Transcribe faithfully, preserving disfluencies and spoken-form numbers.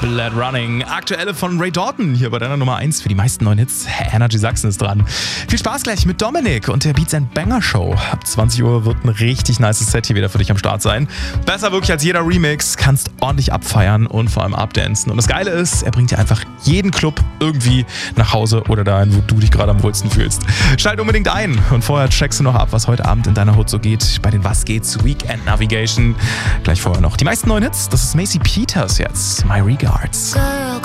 Blood Running. Aktuelle von Ray Dalton hier bei deiner Nummer eins für die meisten neuen Hits. Energy Sachsen ist dran. Viel Spaß gleich mit Dominik und der Beats and Banger Show. Ab zwanzig Uhr wird ein richtig nice Set hier wieder für dich am Start sein. Besser wirklich als jeder Remix. Kannst ordentlich abfeiern und vor allem abdancen. Und das Geile ist, er bringt dir einfach jeden Club irgendwie nach Hause oder dahin, wo du dich gerade am wohlsten fühlst. Schalt unbedingt ein und vorher checkst du noch ab, was heute Abend in deiner Hood so geht bei den Was geht's Weekend Navigation. Gleich vorher noch die meisten neuen Hits. Das ist Macy Peters jetzt. My Regards.